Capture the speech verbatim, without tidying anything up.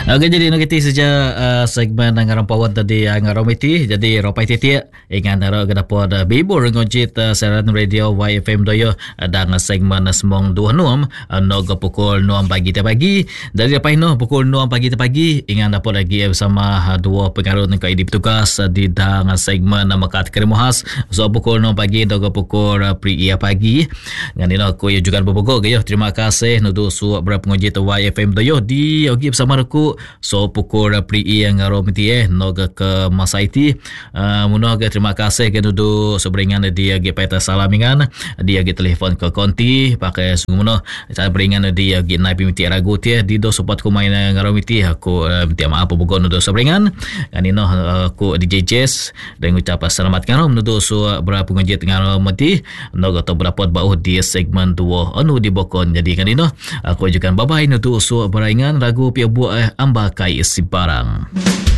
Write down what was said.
Okey, jadi nak kita saja uh, segmen ngaran pawan tadi uh, ngaran miti. Jadi ropai titik ingan ro kada pod bibo ngojit uh, siaran radio Y F M doyo uh, dan segmen semong dua nuam uh, nogo pukul nuam pagi te pagi. Dari lepas no pukul nuam pagi te pagi ingan dapat lagi bersama uh, dua pengaruh yang kau bertugas uh, di dang segmen uh, makat kremuhas. So pukul nuam pagi nogo pukul uh, pri ia pagi. Ngan ino aku juga berbogo gayo. Terima kasih nudu su berapa ngojit Y F M doyo di ogi bersama aku. So pukul pri yang ngaro miti eh noga ke masaiti uh, munoga terima kasih ke dudu seberingan dia ge peta salamingan dia ge telefon ke konti pakai sumuno saya beringan dia ge nabi miti ragu tie di do support ku main ngaro miti aku uh, minta maaf bugon dudu seberingan kan ino uh, aku D J Jess dan ucap selamat ngaro dudu su berapa ngejit ngaro miti noga to berapa bau di segmen dua anu di bokon jadi kan ino aku juga bye bye dudu su beringan ragu pia buah ambakai si barang.